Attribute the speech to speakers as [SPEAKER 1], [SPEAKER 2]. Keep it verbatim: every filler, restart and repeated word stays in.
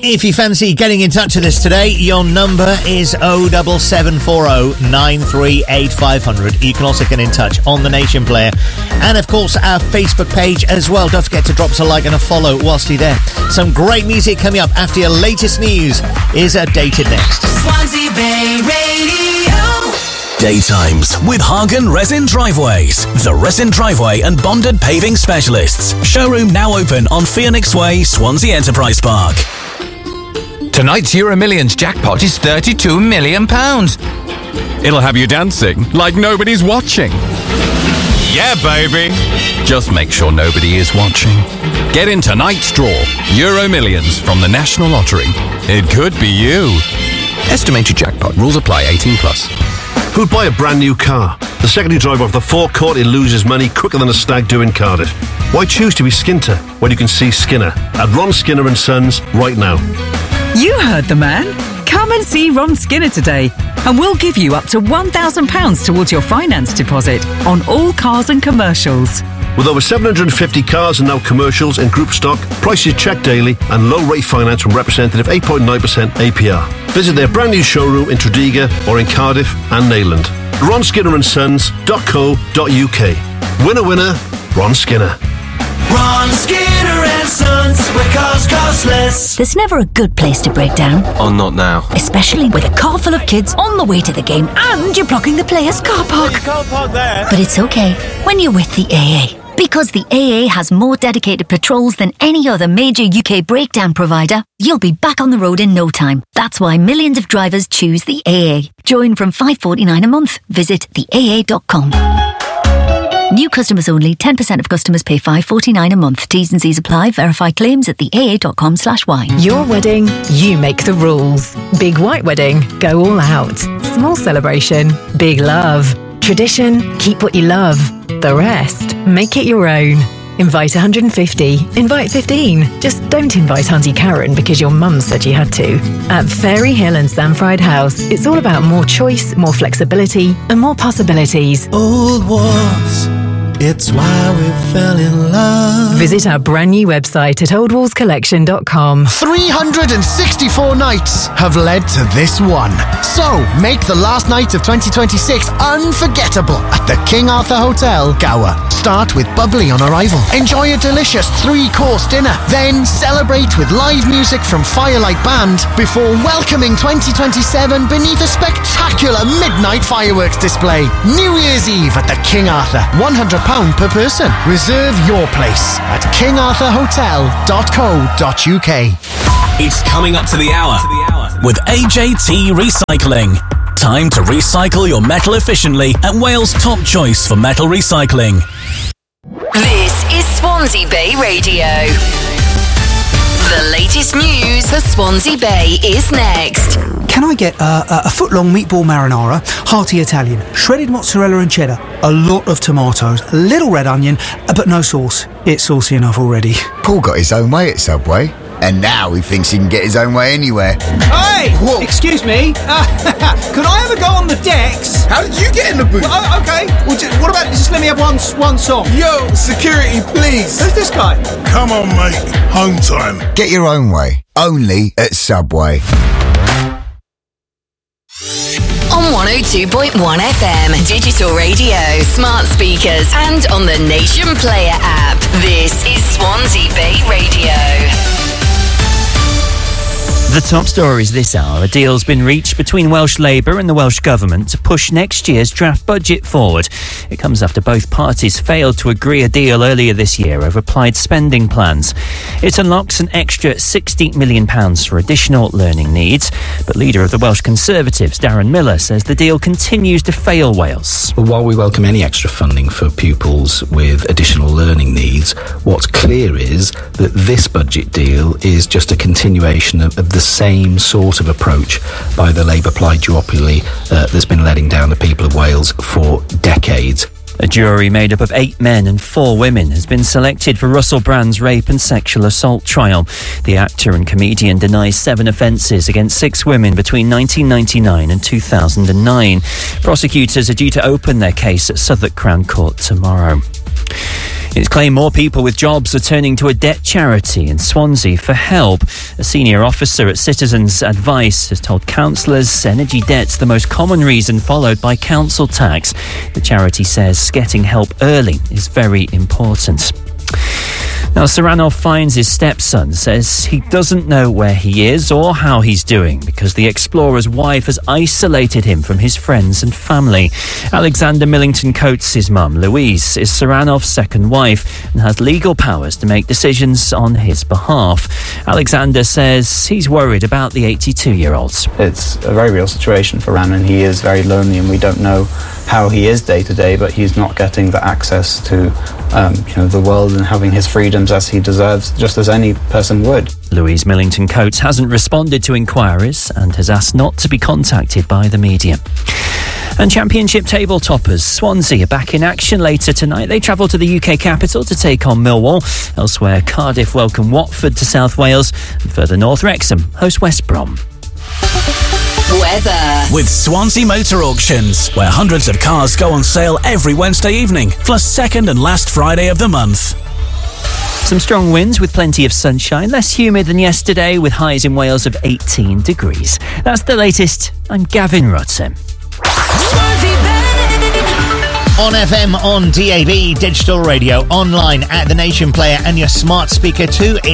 [SPEAKER 1] If you fancy getting in touch with us today, your number is oh seven seven four oh nine three eight five hundred. You can also get in touch on the Nation Player and, of course, our Facebook page as well. Don't forget to drop us a like and a follow whilst you're there. Some great music coming up after your latest news is updated next.
[SPEAKER 2] Swansea Bay Radio.
[SPEAKER 3] Daytimes with Hagen Resin Driveways, the resin driveway and bonded paving specialists. Showroom now open on Phoenix Way, Swansea Enterprise Park.
[SPEAKER 4] Tonight's Euro Millions jackpot is thirty-two million pounds. It'll have you dancing like nobody's watching. Yeah, baby. Just make sure nobody is watching. Get in tonight's draw. Euro Millions from the National Lottery. It could be you. Estimated jackpot. Rules apply. eighteen plus.
[SPEAKER 5] Who'd buy a brand new car? The second you drive off the forecourt, he loses money quicker than a stag do in Cardiff. Why choose to be Skinter when you can see Skinner at Ron Skinner and Sons right now?
[SPEAKER 6] You heard the man. Come and see Ron Skinner today, and we'll give you up to one thousand pounds towards your finance deposit on all cars and commercials.
[SPEAKER 5] With over seven hundred fifty cars and now commercials in group stock, prices checked daily and low rate finance from representative eight point nine percent A P R. Visit their brand new showroom in Tredegar or in Cardiff and Neyland. ron skinner and sons dot co dot uk. Winner, winner, Ron Skinner.
[SPEAKER 2] Ron Skinner and Sons, where cars cost less.
[SPEAKER 7] There's never a good place to break down.
[SPEAKER 8] Oh, not now.
[SPEAKER 7] Especially with a car full of kids on the way to the game and you're blocking the players' car park.
[SPEAKER 9] You can't park there.
[SPEAKER 7] But it's okay when you're with the A A. Because the A A has more dedicated patrols than any other major U K breakdown provider, you'll be back on the road in no time. That's why millions of drivers choose the A A. Join from five pounds forty-nine a month. Visit the A A dot com. New customers only. ten percent of customers pay five pounds forty-nine a month. T's and C's apply. Verify claims at the A A dot com slash Y.
[SPEAKER 10] Your wedding, you make the rules. Big white wedding, go all out. Small celebration, big love. Tradition, keep what you love. The rest, make it your own. Invite one hundred fifty. Invite fifteen. Just don't invite Auntie Karen because your mum said you had to. At Fairy Hill and Samfried House, it's all about more choice, more flexibility, and more possibilities.
[SPEAKER 11] Old walls, it's why we fell in love.
[SPEAKER 10] Visit our brand new website at old walls collection dot com.
[SPEAKER 12] three hundred sixty-four nights have led to this one. So, make the last night of twenty twenty-six unforgettable at the King Arthur Hotel, Gower. Start with bubbly on arrival. Enjoy a delicious three-course dinner. Then celebrate with live music from Firelight Band before welcoming twenty twenty-seven beneath a spectacular midnight fireworks display. New Year's Eve at the King Arthur. one hundred pounds per person. Reserve your place at king arthur hotel dot co dot uk.
[SPEAKER 3] It's coming up to the hour with A J T Recycling. Time to recycle your metal efficiently at Wales' top choice for metal recycling.
[SPEAKER 13] This is Swansea Bay Radio. The latest news for Swansea Bay is next.
[SPEAKER 14] Can I get uh, a foot-long meatball marinara, hearty Italian, shredded mozzarella and cheddar, a lot of tomatoes, a little red onion, uh, but no sauce. It's saucy enough already.
[SPEAKER 15] Paul got his own way at Subway, and now he thinks he can get his own way anywhere.
[SPEAKER 16] Hey! Whoa. Excuse me. Uh, can I ever go on the decks?
[SPEAKER 15] How did you get in the booth?
[SPEAKER 16] Well, oh, okay. Well, just, what about just let me have one one song?
[SPEAKER 15] Yo, security, please.
[SPEAKER 16] Who's this guy?
[SPEAKER 15] Come on, mate. Home time. Get your own way. Only at Subway.
[SPEAKER 13] On one oh two point one F M, digital radio, smart speakers, and on the Nation Player app. This is Swansea Bay Radio.
[SPEAKER 17] The top stories this hour. A deal's been reached between Welsh Labour and the Welsh Government to push next year's draft budget forward. It comes after both parties failed to agree a deal earlier this year over applied spending plans. It unlocks an extra sixty million pounds for additional learning needs, but leader of the Welsh Conservatives, Darren Miller, says the deal continues to fail Wales.
[SPEAKER 18] Well, while we welcome any extra funding for pupils with additional learning needs, what's clear is that this budget deal is just a continuation of, of the same sort of approach by the Labour plaid duopoly uh, that's been letting down the people of Wales for decades.
[SPEAKER 17] A jury made up of eight men and four women has been selected for Russell Brand's rape and sexual assault trial. The actor and comedian denies seven offences against six women between nineteen ninety-nine and two thousand nine. Prosecutors are due to open their case at Southwark Crown Court tomorrow. It's claimed more people with jobs are turning to a debt charity in Swansea for help. A senior officer at Citizens Advice has told councillors energy debt's the most common reason, followed by council tax. The charity says getting help early is very important. Now, Saranov finds his stepson, says he doesn't know where he is or how he's doing because the explorer's wife has isolated him from his friends and family. Alexander Millington Coates' mum, Louise, is Saranov's second wife and has legal powers to make decisions on his behalf. Alexander says he's worried about the eighty-two-year-old.
[SPEAKER 8] It's a very real situation for Ranan. He is very lonely and we don't know how he is day to day, but he's not getting the access to um, you know, the world and having his freedoms as he deserves, just as any person would.
[SPEAKER 17] Louise Millington Coates hasn't responded to inquiries and has asked not to be contacted by the media. And Championship table toppers Swansea are back in action later tonight. They travel to the U K capital to take on Millwall. Elsewhere, Cardiff welcome Watford to South Wales, and further north, Wrexham host West Brom.
[SPEAKER 13] Weather.
[SPEAKER 3] With Swansea Motor Auctions, where hundreds of cars go on sale every Wednesday evening, plus second and last Friday of the month.
[SPEAKER 17] Some strong winds with plenty of sunshine, less humid than yesterday with highs in Wales of eighteen degrees. That's the latest. I'm Gavin Rutten.
[SPEAKER 1] On F M, on D A B, digital radio, online at the Nation Player and your smart speaker too.